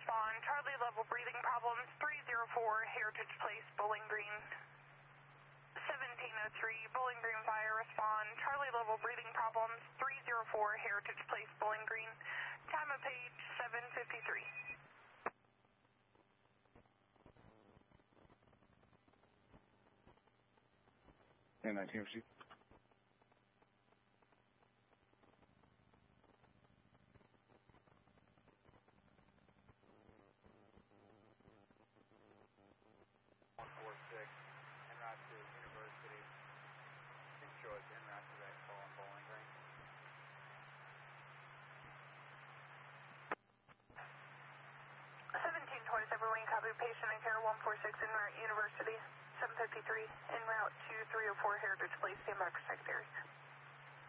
respond. Charlie level breathing problems, 304 Heritage Place, Bowling Green. 1703 Bowling Green Fire, respond. Charlie level breathing problems, 304 Heritage Place, Bowling Green. Time of page 7:53. And 19 146, en route to University. Please show us en route to that call in Bowling Green. 1727 Wayne, copy. Patient in care 146 en route University. 7:53 en route to 304 Heritage Place, stand by for secondary.